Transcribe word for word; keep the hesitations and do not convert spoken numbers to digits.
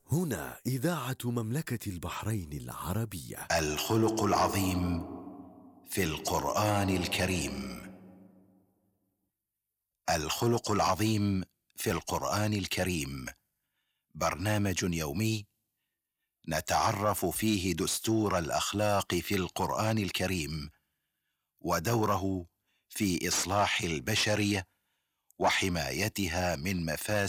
هنا إذاعة مملكة البحرين العربية. الخلق العظيم في القرآن الكريم. الخلق العظيم في القرآن الكريم برنامج يومي نتعرف فيه دستور الأخلاق في القرآن الكريم ودوره في إصلاح البشرية وحمايتها من مفاسد